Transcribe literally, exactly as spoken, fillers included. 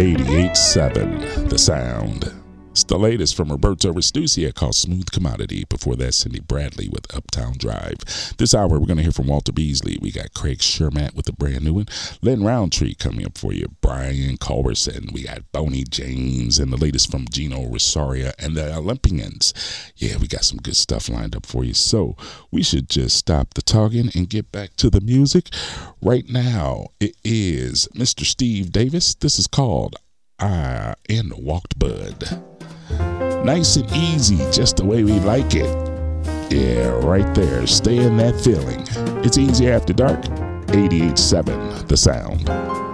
eighty-eight seven, The Sound. It's the latest from Roberto Restuccia called Smooth Commodity. Before that, Cindy Bradley with Uptown Drive. This hour, we're going to hear from Walter Beasley. We got Craig Shermatt with a brand new one. Len Roundtree coming up for you. Brian Culberson. We got Boney James and the latest from Gino Rosaria and the Olympians. Yeah, we got some good stuff lined up for you. So we should just stop the talking and get back to the music. Right now, it is Mister Steve Davis. This is called I and Walked Bud. Nice and easy, just the way we like it. Yeah, right there. Stay in that feeling. It's Easy After Dark, eighty-eight seven, The Sound.